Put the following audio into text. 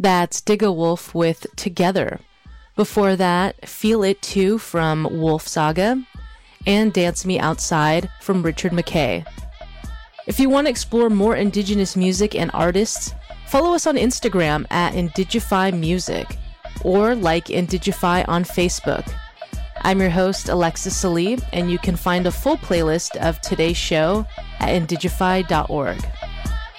That's Digga Wolf with Together. Before that, Feel It Too from Wolf Saga, and Dance Me Outside from Richard McKay. If you want to explore more Indigenous music and artists, follow us on Instagram at Indigify Music, or like Indigify on Facebook. I'm your host, Alexis Salee, and you can find a full playlist of today's show at indigify.org.